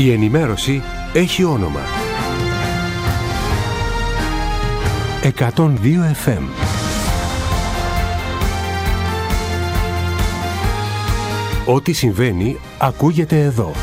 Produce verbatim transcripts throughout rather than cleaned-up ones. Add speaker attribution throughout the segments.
Speaker 1: Η ενημέρωση έχει όνομα. εκατόν δύο εφ εμ. Ό,τι συμβαίνει ακούγεται εδώ.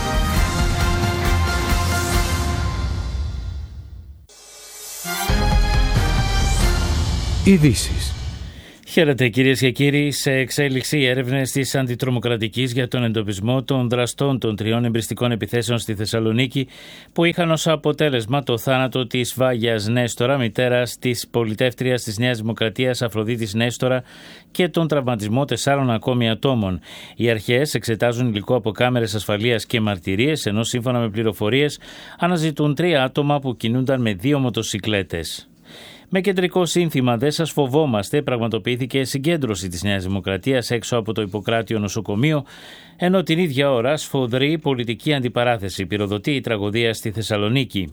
Speaker 1: Ειδήσεις.
Speaker 2: Χαίρετε κυρίες και κύριοι. Σε εξέλιξη οι έρευνες της Αντιτρομοκρατικής για τον εντοπισμό των δραστών των τριών εμπριστικών επιθέσεων στη Θεσσαλονίκη που είχαν ως αποτέλεσμα το θάνατο της Βάγιας Νέστορα, μητέρας της πολιτεύτριας της Νέας Δημοκρατίας Αφροδίτης Νέστορα, και τον τραυματισμό τεσσάρων ακόμη ατόμων. Οι αρχές εξετάζουν υλικό από κάμερες ασφαλείας και μαρτυρίες, ενώ σύμφωνα με πληροφορίες αναζητούν τρία άτομα που κινούνταν με δύο μοτοσικλέτες. Με κεντρικό σύνθημα «Δεν σας φοβόμαστε» πραγματοποιήθηκε συγκέντρωση της Νέας Δημοκρατίας έξω από το Ιπποκράτιο νοσοκομείο, ενώ την ίδια ώρα σφοδρή πολιτική αντιπαράθεση πυροδοτεί η τραγωδία στη Θεσσαλονίκη.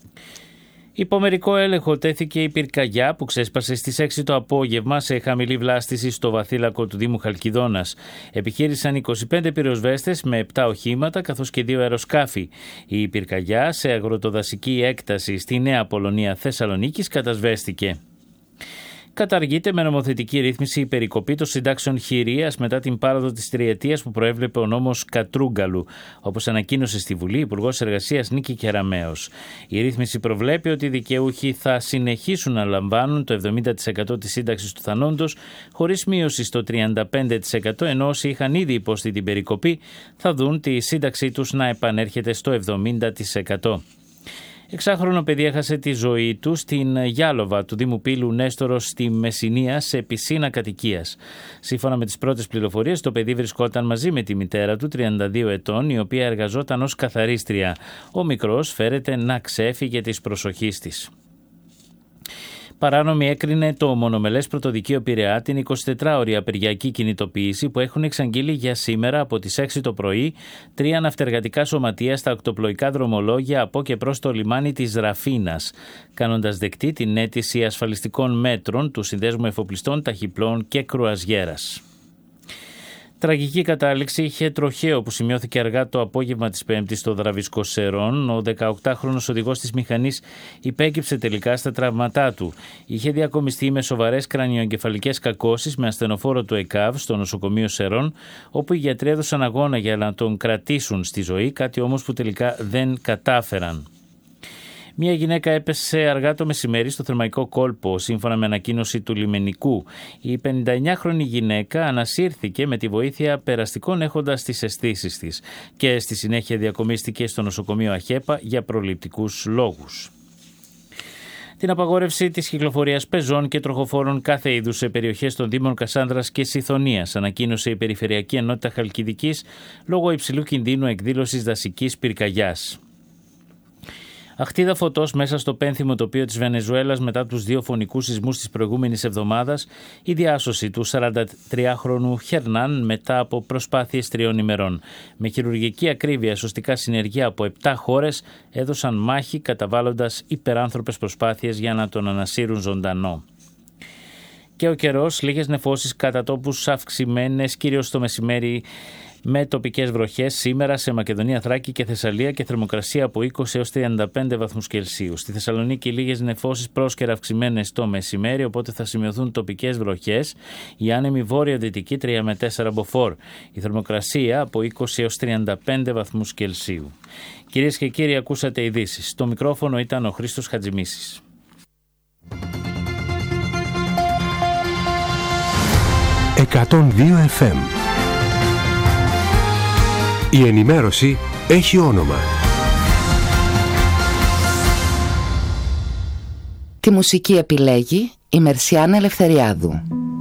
Speaker 2: Υπό μερικό έλεγχο τέθηκε η πυρκαγιά που ξέσπασε στις έξι το απόγευμα σε χαμηλή βλάστηση στο βαθύλακο του Δήμου Χαλκιδόνας. Επιχείρησαν είκοσι πέντε πυροσβέστες με επτά οχήματα καθώς και δύο αεροσκάφη. Η πυρκαγιά σε αγροτοδασική έκταση στη Νέα Πολωνία Θεσσαλονίκης κατασβέστηκε. Καταργείται με νομοθετική ρύθμιση η περικοπή των συντάξεων χειρίας μετά την πάροδο της τριετίας που προέβλεπε ο νόμος Κατρούγκαλου, όπως ανακοίνωσε στη Βουλή Υπουργός Εργασίας Νίκη Κεραμέως. Η ρύθμιση προβλέπει ότι οι δικαιούχοι θα συνεχίσουν να λαμβάνουν το εβδομήντα τοις εκατό της σύνταξης του θανόντος, χωρίς μείωση στο τριάντα πέντε τοις εκατό, ενώ όσοι είχαν ήδη υποστεί την περικοπή θα δουν τη σύνταξή τους να επανέρχεται στο εβδομήντα τοις εκατό. Εξάχρονο παιδί έχασε τη ζωή του στην Γιάλοβα του Δήμου Πύλου Νέστορος στη Μεσσηνία σε πισίνα κατοικίας. Σύμφωνα με τις πρώτες πληροφορίες, το παιδί βρισκόταν μαζί με τη μητέρα του, τριάντα δύο ετών, η οποία εργαζόταν ως καθαρίστρια. Ο μικρός φέρεται να ξέφυγε της προσοχής της. Παράνομη έκρινε το μονομελές πρωτοδικείο Πειραιά την εικοσιτετράωρη απεργιακή κινητοποίηση που έχουν εξαγγείλει για σήμερα από τις έξι το πρωί τρία ναυτεργατικά σωματεία στα ακτοπλοϊκά δρομολόγια από και προς το λιμάνι της Ραφίνας, κάνοντας δεκτή την αίτηση ασφαλιστικών μέτρων του Συνδέσμου Εφοπλιστών Ταχυπλών και Κρουαζιέρας. Τραγική κατάληξη είχε τροχαίο που σημειώθηκε αργά το απόγευμα της Πέμπτης στο Δραβισκό Σερών. Ο δεκαοκτάχρονος οδηγός της μηχανής υπέκυψε τελικά στα τραύματά του. Είχε διακομιστεί με σοβαρές κρανιοεγκεφαλικές κακώσεις με ασθενοφόρο του ΕΚΑΒ στο νοσοκομείο Σερών, όπου οι γιατροί έδωσαν αγώνα για να τον κρατήσουν στη ζωή, κάτι όμως που τελικά δεν κατάφεραν. Μία γυναίκα έπεσε αργά το μεσημέρι στο Θερμαϊκό Κόλπο, σύμφωνα με ανακοίνωση του λιμενικού. Η πενηνταεννιάχρονη γυναίκα ανασύρθηκε με τη βοήθεια περαστικών έχοντας τις αισθήσεις της και στη συνέχεια διακομίστηκε στο νοσοκομείο Αχέπα για προληπτικούς λόγους. Την απαγόρευση της κυκλοφορίας πεζών και τροχοφόρων κάθε είδους σε περιοχές των Δήμων Κασάνδρας και Σιθωνίας ανακοίνωσε η Περιφερειακή Ενότητα Χαλκιδικής λόγω υψηλού κινδύνου εκδήλωσης δασικής πυρκαγιάς. Αχτίδα φωτός μέσα στο πένθυμο τοπίο της Βενεζουέλας μετά τους δύο φωνικούς σεισμούς της προηγούμενης εβδομάδας, η διάσωση του σαραντατριάχρονου Χερνάν μετά από προσπάθειες τριών ημερών. Με χειρουργική ακρίβεια, σωστικά συνεργεία από επτά χώρες έδωσαν μάχη καταβάλλοντας υπεράνθρωπες προσπάθειες για να τον ανασύρουν ζωντανό. Και ο καιρός, λίγες νεφώσεις κατά τόπους αυξημένες, κυρίως το μεσημέρι, με τοπικές βροχές σήμερα σε Μακεδονία, Θράκη και Θεσσαλία και θερμοκρασία από είκοσι έως τριάντα πέντε βαθμούς Κελσίου. Στη Θεσσαλονίκη λίγες νεφώσεις πρόσκαιρα αυξημένες το μεσημέρι, οπότε θα σημειωθούν τοπικές βροχές. Η άνεμη βόρειο-δυτική τρία με τέσσερα μποφόρ. Η θερμοκρασία από είκοσι έως τριάντα πέντε βαθμούς Κελσίου. Κυρίες και κύριοι, ακούσατε ειδήσεις. Στο μικρόφωνο ήταν ο Χρήστος Χατζημίσης.
Speaker 1: εκατόν δύο εφ εμ. Η ενημέρωση έχει όνομα.
Speaker 3: Τη μουσική επιλέγει η Μερσιάνα Ελευθεριάδου.